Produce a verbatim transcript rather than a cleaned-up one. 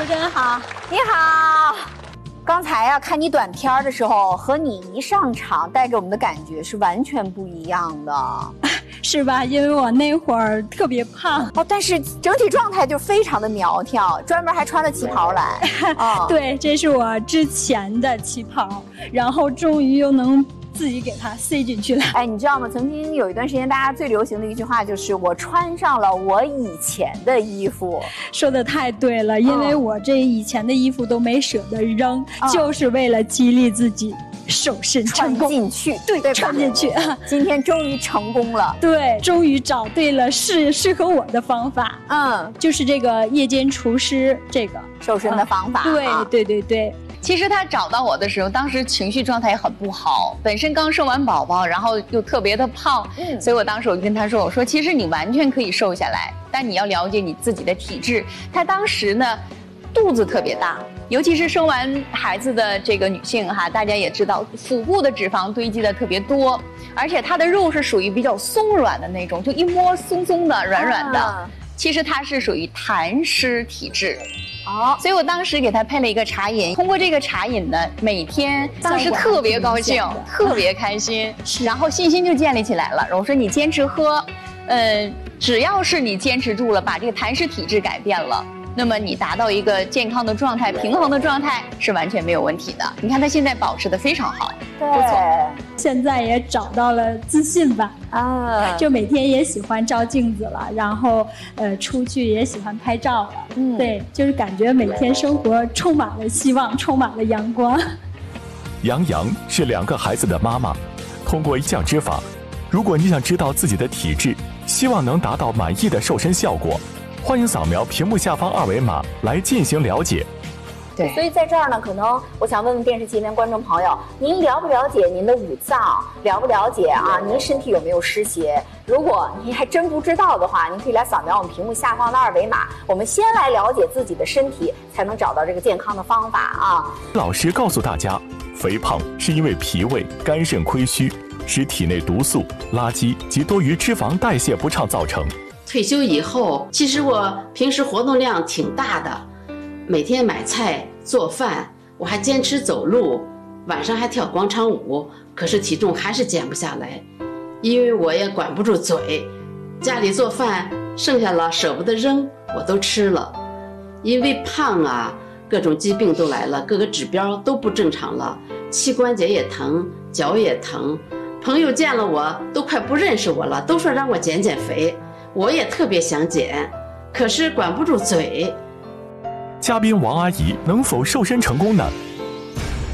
真好。 你好。刚才呀、啊，看你短片的时候，和你一上场带给我们的感觉是完全不一样的， 是吧？因为我那会儿特别胖哦，但是整体状态就非常的苗条，专门还穿了旗袍来。 哦、对，这是我之前的旗袍，然后终于又能自己给它塞进去了。 哎，你知道吗？曾经有一段时间，大家最流行的一句话就是“我穿上了我以前的衣服”。 说的太对了，因为我这以前的衣服都没舍得扔，哦、就是为了激励自己瘦身成功。 穿进去， 对， 对穿进去。 今天终于成功了。 对，终于找对了适适合我的方法。 嗯， 就是这个夜间厨师这个瘦身的方法。 嗯、对、啊、对对对。 其实他找到我的时候，当时情绪状态也很不好，本身刚生完宝宝，然后又特别的胖，嗯，所以我当时我就跟他说，我说其实你完全可以瘦下来，但你要了解你自己的体质。他当时呢，肚子特别大，尤其是生完孩子的这个女性哈，大家也知道，腹部的脂肪堆积的特别多，而且她的肉是属于比较松软的那种，就一摸松松的、软软的。啊、其实她是属于痰湿体质。哦，所以我当时给他配了一个茶饮，通过这个茶饮呢，每天当时特别高兴，特别开心，然后信心就建立起来了。我说你坚持喝，呃，只要是你坚持住了，把这个痰湿体质改变了，那么你达到一个健康的状态、平衡的状态是完全没有问题的。你看他现在保持得非常好， 对， 不错。 现在也找到了自信吧，啊，就每天也喜欢照镜子了，然后呃出去也喜欢拍照了，嗯，对，就是感觉每天生活充满了希望，充满了阳光。 杨洋是两个孩子的妈妈，通过降脂法，如果你想知道自己的体质，希望能达到满意的瘦身效果，欢迎扫描屏幕下方二维码来进行了解。 对，所以在这儿呢，可能我想问问电视机前观众朋友，您了不了解您的五脏？了不了解啊？您身体有没有湿邪？如果您还真不知道的话，您可以来扫描我们屏幕下方的二维码。我们先来了解自己的身体，才能找到这个健康的方法啊。 老师告诉大家，肥胖是因为脾胃、肝肾亏虚，使体内毒素、垃圾及多余脂肪代谢不畅造成。 退休以后，其实我平时活动量挺大的，每天买菜做饭，我还坚持走路，晚上还跳广场舞，可是体重还是减不下来，因为我也管不住嘴，家里做饭剩下了舍不得扔，我都吃了。因为胖啊，各种疾病都来了，各个指标都不正常了，膝关节也疼，脚也疼，朋友见了我都快不认识我了，都说让我减减肥，我也特别想减，可是管不住嘴。 嘉宾王阿姨能否瘦身成功呢？